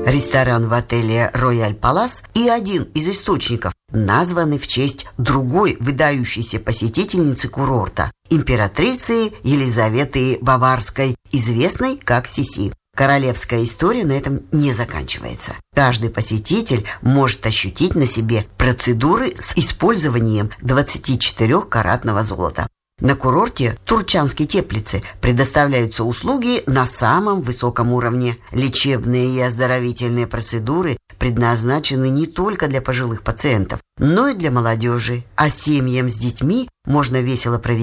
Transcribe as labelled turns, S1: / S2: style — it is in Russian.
S1: Ресторан в отеле «Рояль Палас» и один из источников названы в честь другой выдающейся посетительницы курорта – императрицы Елизаветы Баварской, известной как Сиси. Королевская история на этом не заканчивается. Каждый посетитель может ощутить на себе процедуры с использованием 24-каратного золота. На курорте Турчанской Теплицы предоставляются услуги на самом высоком уровне. Лечебные и оздоровительные процедуры предназначены не только для пожилых пациентов, но и для молодежи. А семьям с детьми можно весело провести